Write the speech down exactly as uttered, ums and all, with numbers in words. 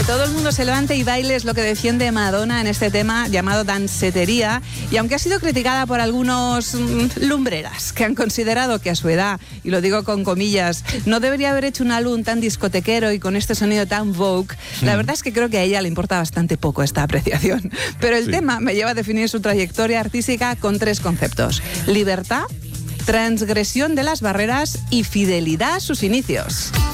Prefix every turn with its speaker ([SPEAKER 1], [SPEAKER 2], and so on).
[SPEAKER 1] todo el mundo se levante y baile es lo que defiende Madonna en este tema llamado dancetería, y aunque ha sido criticada por algunos mmm, lumbreras que han considerado que a su edad, y lo digo con comillas, no debería haber hecho un álbum tan discotequero y con este sonido tan Vogue, la verdad es que creo que a ella le importa bastante poco esta apreciación. Pero el sí. tema me lleva a definir su trayectoria artística con tres conceptos: libertad, transgresión de las barreras y fidelidad a sus inicios.